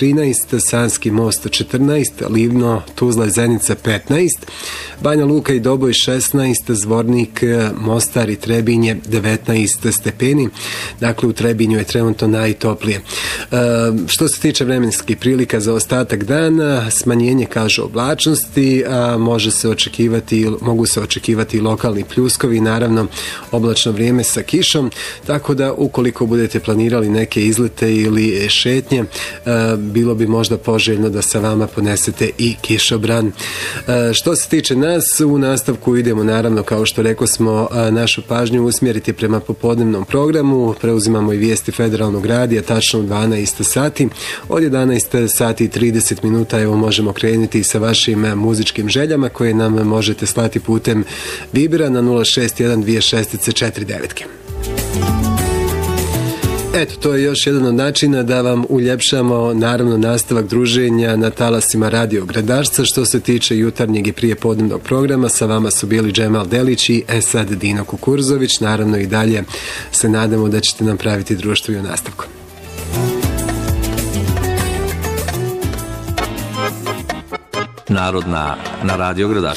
13, Sanski most 14, Livno, Tuzla i Zenica 15, Banja Luka i Doboj 16, Zvornik, Mostar i Trebinje 19 stepeni. Dakle, u Trebinju je trenutno najtoplije. Što se tiče vremenskih prilika za ostatak dana, smanjenje, kažu, oblačnosti, a mogu se očekivati i lokalni pljuskovi, naravno oblačno vrijeme sa kišom, tako da ukoliko budete planirali neke izlete ili šetnje, bilo bi možda poželjno da sa vama ponesete i kišobran. Što se tiče nas, u nastavku idemo, naravno, kao što rekao smo, našu pažnju usmjeriti prema popodnevnom programu. Preuzimamo i vijesti Federalnog radija tačno u 12 sati. Od 11 sati i 30 minuta evo možemo krenuti sa vašim muzičkim željama koje nam možete slati putem Vibera na 0612649. Eto, to je još jedan od načina da vam uljepšamo, naravno, nastavak druženja na talasima Radio Gradašca. Što se tiče jutarnjeg i prijepodnevnog programa, sa vama su bili Džemal Delić i Esad Dino Kukurzović. Naravno, i dalje se nadamo da ćete nam praviti društvo i u nastavku. Narodna na Radio Gradašca.